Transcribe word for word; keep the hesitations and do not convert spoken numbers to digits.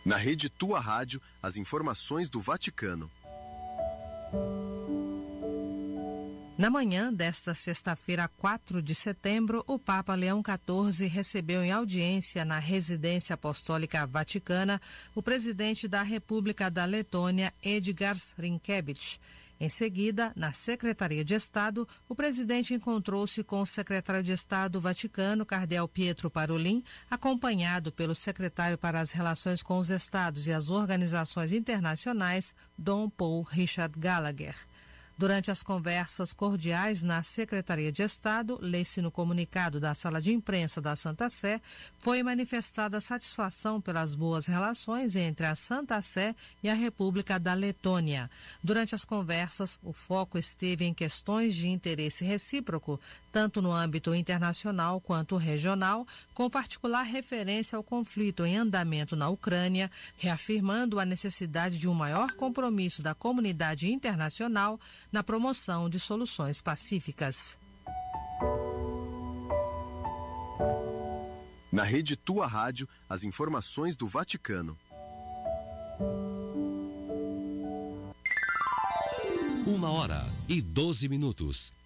Na Rede Tua Rádio, as informações do Vaticano. Na manhã desta sexta-feira, quatro de setembro, o Papa Leão quatorze recebeu em audiência na Residência Apostólica Vaticana o presidente da República da Letônia, Edgars Rinkēvičs. Em seguida, na Secretaria de Estado, o presidente encontrou-se com o secretário de Estado Vaticano, cardeal Pietro Parolin, acompanhado pelo secretário para as Relações com os Estados e as Organizações Internacionais, Dom Paul Richard Gallagher. Durante as conversas cordiais na Secretaria de Estado, lê-se no comunicado da Sala de Imprensa da Santa Sé, foi manifestada satisfação pelas boas relações entre a Santa Sé e a República da Letônia. Durante as conversas, o foco esteve em questões de interesse recíproco, tanto no âmbito internacional quanto regional, com particular referência ao conflito em andamento na Ucrânia, reafirmando a necessidade de um maior compromisso da comunidade internacional na promoção de soluções pacíficas. Na Rede Tua Rádio, as informações do Vaticano. Uma hora e doze minutos.